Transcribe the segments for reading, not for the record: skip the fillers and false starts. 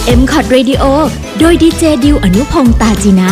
M-Cot Radio โดยดีเจดิวอนุพงษ์ตาจินะ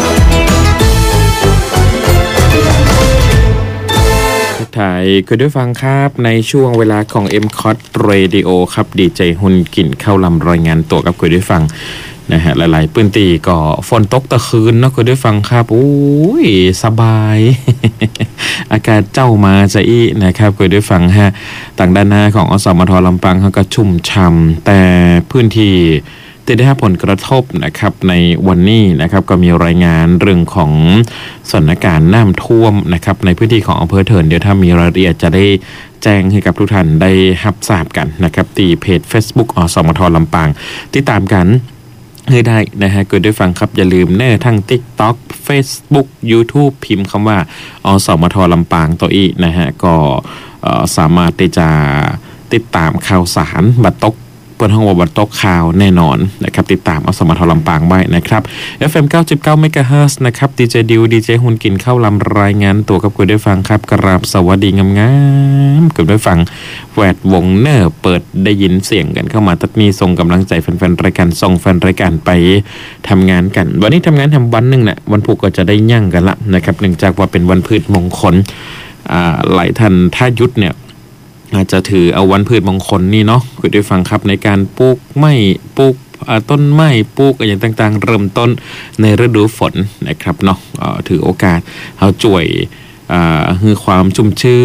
ถ่ายคุณได้ฟังครับในช่วงเวลาของ M-Cot Radio ครับดีเจหุ่นกิ่นเข้าลำรายงานตัวกับคุณได้ฟังนะฮะหลายๆพื้นที่ก็ฝนตกตะคืนเนาะคุณได้ฟังครับโอ้ยสบาย อากาศเจ้ามาจะอีนะครับคุณได้ฟังฮะต่างด้านหน้าของอสมทลำปางเขาก็ชุ่มฉ่ำแต่พื้นที่ที่ได้รับผลกระทบนะครับในวันนี้นะครับก็มีรายงานเรื่องของสถานการณ์น้ำท่วมนะครับในพื้นที่ของอำเภอเถินเดี๋ยวถ้ามีรายละเอียดจะได้แจ้งให้กับทุกท่านได้รับทราบกันนะครับที่เพจ Facebook อสมทลำปางติดตามกันให้ได้นะฮะก็ได้ฟังครับอย่าลืมเนอทั้ง TikTok Facebook YouTube พิมพ์คำว่าอสมทลำปางตัวอีนะฮะก็สามารถที่จะติดตามข่าวสารบัตรตกเปิดห้องวัดตกข่าวแน่นอนนะครับติดตามอสมทลำปางไว้นะครับ FM 99 MHz นะครับดีเจดิวดีเจหุ่นกินเข้าลำรายงานตัวกับคุณได้ฟังครับกราบสวัสดีงามๆกับได้ฟังแวดวงเนอร์เปิดได้ยินเสียงกันเข้ามาตัดมีส่งกำลังใจแฟนๆรายการส่งแฟนรายการไปทำงานกันวันนี้ทำงานทำวันหนึ่งนะวันพุธก็จะได้ยั่งกันละนะครับเนื่องจากว่าเป็นวันพืชมงคลหลายท่านถ้ายุดเนี่ยอาจจะถือเอาวันพืชมงคลนี่เนาะคุณได้ฟังครับในการปลูกไม้ปลูกต้นไม้ปลูกอะไรต่างๆเริ่มต้นในฤดูฝนนะครับเนาะถือโอกาสเอาจ่วยคือความชุ่มชื้น